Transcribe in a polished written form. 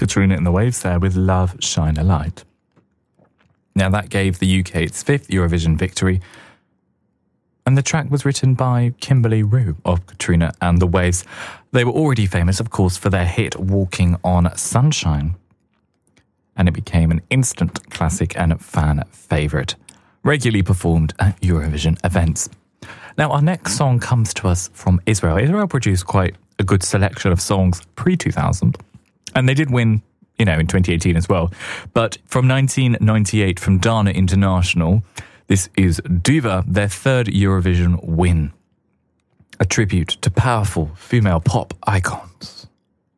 Katrina and the Waves there with Love Shine a Light. Now that gave the UK its 5th Eurovision victory, and the track was written by Kimberly Rue of Katrina and the Waves. They were already famous, of course, for their hit Walking on Sunshine, and it became an instant classic and fan favourite, regularly performed at Eurovision events. Now, our next song comes to us from Israel. Israel produced quite a good selection of songs pre-2000, and they did win, in 2018 as well. But from 1998, from Dana International, this is Duva, their 3rd Eurovision win. A tribute to powerful female pop icons.